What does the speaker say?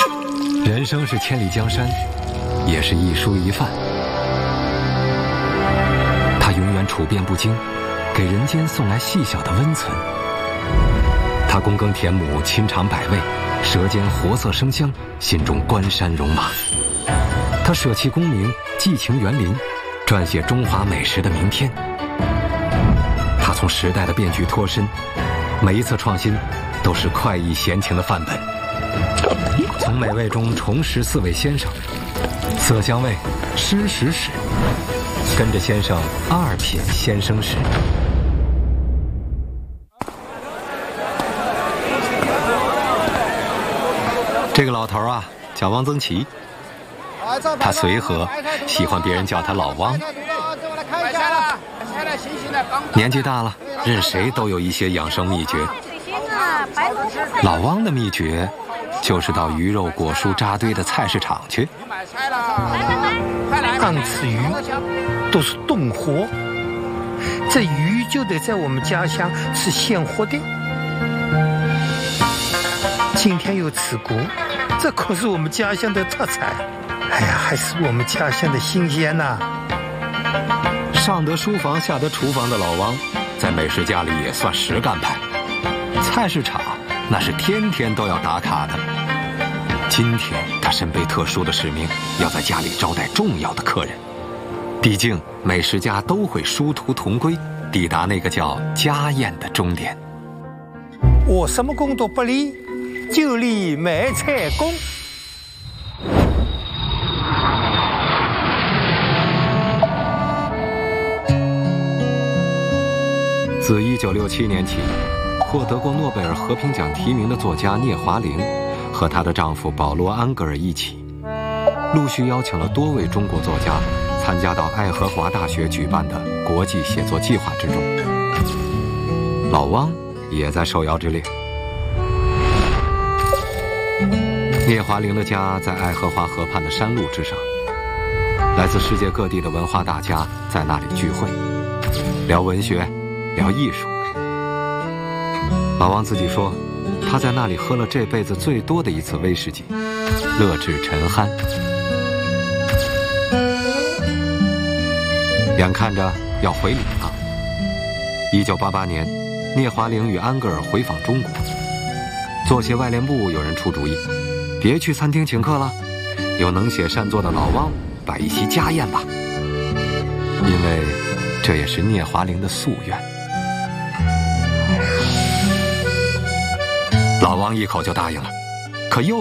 人生是千里江山，也是一蔬一饭。他永远处变不惊，给人间送来细小的温存。他躬耕田亩，亲尝百味，舌尖活色生香，心中关山戎马。他舍弃功名，寄情园林，撰写中华美食的明天。他从时代的变局脱身，每一次创新都是快意闲情的范本。从美味中重拾四位先生，色香味，诗史史，跟着先生二品先生史。这个老头啊，叫汪曾祺，他随和，喜欢别人叫他老汪。年纪大了，任谁都有一些养生秘诀。老汪的秘诀就是到鱼肉果蔬扎堆的菜市场去。 俺吃鱼都是冻活，这鱼就得在我们家乡吃现活的。今天又吃过，这可是我们家乡的特产。哎呀，还是我们家乡的新鲜呐！ 上得书房下得厨房的老汪，在美食家里也算实干派。菜市场那是天天都要打卡的。今天他身背特殊的使命，要在家里招待重要的客人。毕竟美食家都会殊途同归，抵达那个叫家宴的终点。 我什么工都不理，就理卖菜工。 自1967年起，获得过诺贝尔和平奖提名的作家聂华苓和她的丈夫保罗·安格尔一起，陆续邀请了多位中国作家参加到爱荷华大学举办的国际写作计划之中。老汪也在受邀之列。聂华苓的家在爱荷华河畔的山路之上，来自世界各地的文化大家在那里聚会，聊文学，聊艺术。老汪自己说，他在那里喝了这辈子最多的一次威士忌，乐至沉酣。眼看着要回礼了，1988年，聂华苓与安格尔回访中国，作协外联部有人出主意，别去餐厅请客了，有能写善作的老汪摆一席家宴吧，因为这也是聂华苓的夙愿。老汪一口就答应了，可又